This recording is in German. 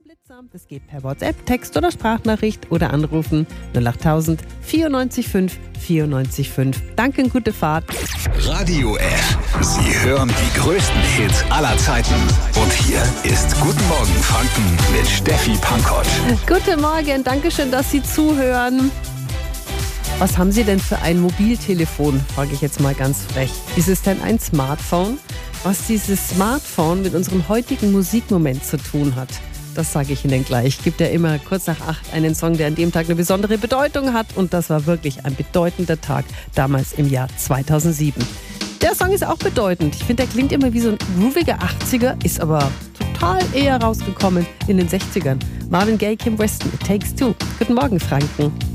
Blitzer. Das geht per WhatsApp, Text oder Sprachnachricht oder anrufen 08000 94 94 5. Danke und gute Fahrt. Radio F. Sie hören die größten Hits aller Zeiten. Und hier ist Guten Morgen Franken mit Steffi Pankott. Guten Morgen, danke schön, dass Sie zuhören. Was haben Sie denn für ein Mobiltelefon, frage ich jetzt mal ganz frech. Ist es denn ein Smartphone? Was dieses Smartphone mit unserem heutigen Musikmoment zu tun hat, das sage ich Ihnen gleich. Gibt ja immer kurz nach 8 einen Song, der an dem Tag eine besondere Bedeutung hat. Und das war wirklich ein bedeutender Tag, damals im Jahr 2007. Der Song ist auch bedeutend. Ich finde, der klingt immer wie so ein grooviger 80er, ist aber total eher rausgekommen in den 60ern. Marvin Gaye, Kim Weston, It Takes Two. Guten Morgen, Franken.